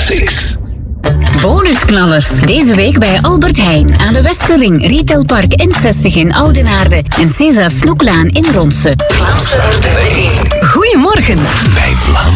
Classics. Bonusknallers. Deze week bij Albert Heijn aan de Westerring, Retailpark N60 in Oudenaarde en César Snoeklaan in Ronse. Vlaamse RTV. Goedemorgen. Bij Vlaanderen.